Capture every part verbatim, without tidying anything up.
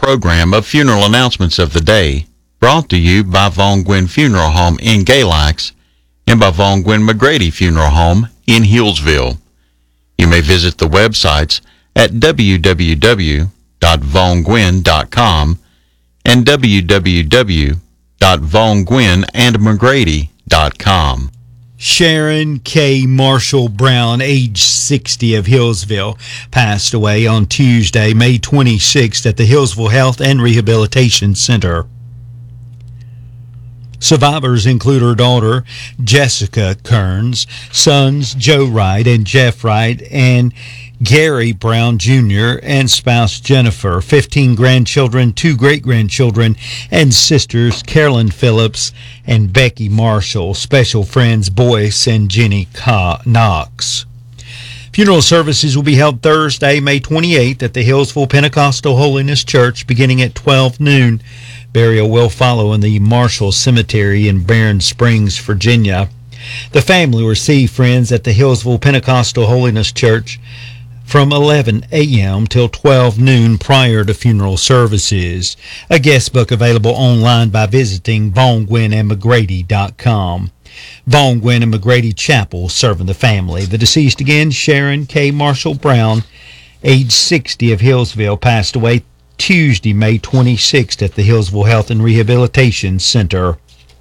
program of funeral announcements of the day, brought to you by Vaughn Gwynn Funeral Home in Galax and by Vaughn Gwynn McGrady Funeral Home in Hillsville. You may visit the websites at w w w dot vaughn gwynn dot com and w w w dot vaughn gwynn and mcgrady dot com. Sharon K. Marshall Brown, age sixty, of Hillsville, passed away on Tuesday, May twenty-sixth, at the Hillsville Health and Rehabilitation Center. Survivors include her daughter, Jessica Kearns, sons Joe Wright and Jeff Wright, and Gary Brown Junior, and spouse Jennifer, fifteen grandchildren, two great-grandchildren, and sisters Carolyn Phillips and Becky Marshall, special friends Boyce and Jenny Knox. Funeral services will be held Thursday, May twenty-eighth, at the Hillsville Pentecostal Holiness Church, beginning at twelve noon. Burial will follow in the Marshall Cemetery in Barron Springs, Virginia. The family will receive friends at the Hillsville Pentecostal Holiness Church from eleven a.m. till twelve noon prior to funeral services. A guest book available online by visiting vaughn gwynn and mcgrady dot com. Vaughn Gwynn and McGrady Chapel serving the family. The deceased again, Sharon K. Marshall Brown, age sixty, of Hillsville, passed away Tuesday, May twenty-sixth, at the Hillsville Health and Rehabilitation Center.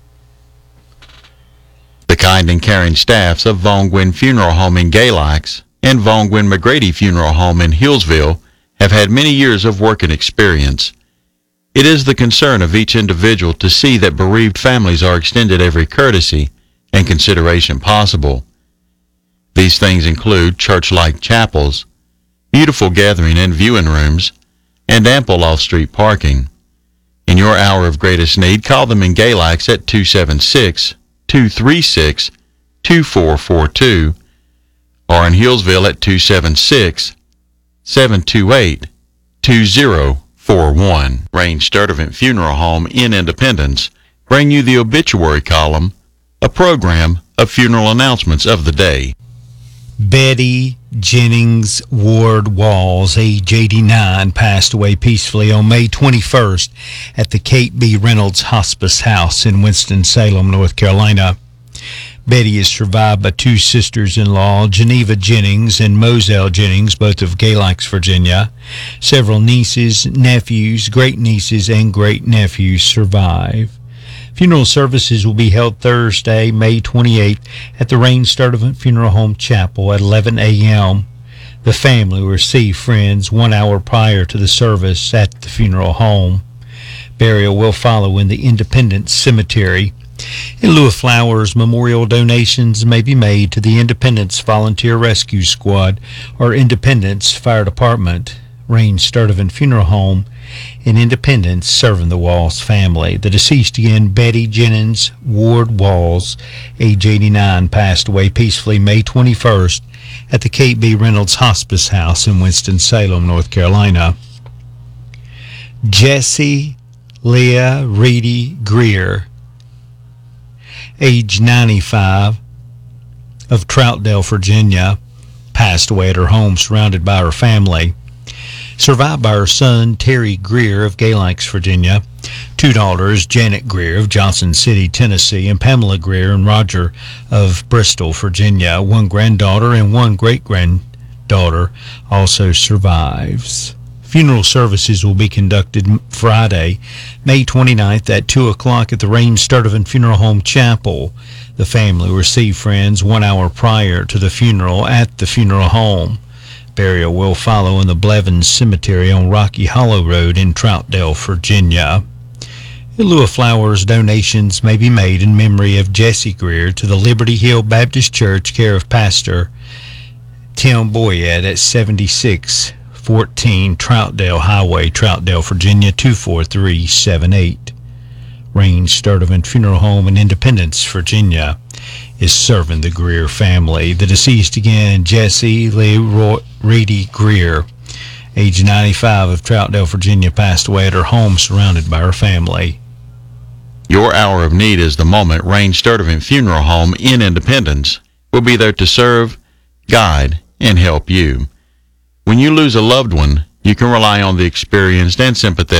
The kind and caring staffs of Vaughn Gwynn Funeral Home in Galax and Vaughn Gwynn McGrady Funeral Home in Hillsville have had many years of working experience. It is the concern of each individual to see that bereaved families are extended every courtesy and consideration possible. These things include church-like chapels, beautiful gathering and viewing rooms, and ample off-street parking. In your hour of greatest need, call them in Galax at two seven six, two three six, two four four two or in Hillsville at two seven six, seven two eight, two zero four one. Range Sturdivant Funeral Home in Independence bring you the obituary column, a program of funeral announcements of the day. Betty Jennings Ward Walls, age eighty-nine, passed away peacefully on May twenty-first at the Kate B. Reynolds Hospice House in Winston-Salem, North Carolina. Betty is survived by two sisters-in-law, Geneva Jennings and Moselle Jennings, both of Galax, Virginia. Several nieces, nephews, great-nieces, and great-nephews survive. Funeral services will be held Thursday, May twenty-eighth, at the Rain Sturdivant Funeral Home Chapel at eleven a.m. The family will receive friends one hour prior to the service at the funeral home. Burial will follow in the Independence Cemetery. In lieu of flowers, memorial donations may be made to the Independence Volunteer Rescue Squad or Independence Fire Department, Rain Sturdivant Funeral Home in Independence, serving the Walls family. The deceased again, Betty Jennings Ward Walls, age eighty-nine, passed away peacefully May twenty-first at the Kate B. Reynolds Hospice House in Winston-Salem, North Carolina. Jessie Leah Reedy Greer, age ninety-five, of Troutdale, Virginia, passed away at her home surrounded by her family. Survived by her son, Terry Greer of Galax, Virginia, two daughters, Janet Greer of Johnson City, Tennessee, and Pamela Greer and Roger of Bristol, Virginia. One granddaughter and one great-granddaughter also survives. Funeral services will be conducted Friday, May twenty-ninth at two o'clock at the Rain Sturdivant Funeral Home Chapel. The family will receive friends one hour prior to the funeral at the funeral home. Burial will follow in the Blevins Cemetery on Rocky Hollow Road in Troutdale, Virginia. In lieu of flowers, donations may be made in memory of Jessie Greer to the Liberty Hill Baptist Church, care of Pastor Tim Boyette at seventy-six fourteen Troutdale Highway, Troutdale, Virginia two four three seven eight. Rain Sturdivant Funeral Home in Independence, Virginia, is serving the Greer family. The deceased again, Jessie Leroy Reedy Greer, age ninety-five, of Troutdale, Virginia, passed away at her home surrounded by her family. Your hour of need is the moment. Rain Sturdivant Funeral Home in Independence will be there to serve, guide, and help you. When you lose a loved one, you can rely on the experienced and sympathetic